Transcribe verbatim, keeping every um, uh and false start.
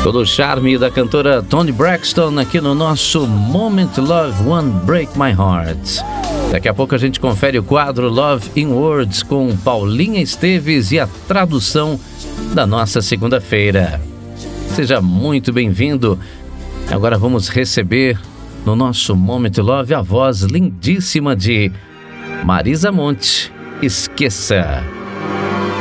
Todo o charme da cantora Toni Braxton aqui no nosso Moment Love One Break My Heart. Daqui a pouco a gente confere o quadro Love in Words com Paulinha Esteves e a tradução da nossa segunda-feira. Seja muito bem-vindo. Agora vamos receber no nosso Moment Love a voz lindíssima de Marisa Monte. Esqueça.